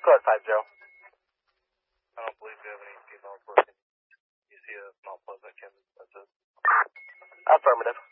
Go ahead, 50. I don't believe we have any females working. You see a Mount Pleasant, Kansas, that's it. Affirmative.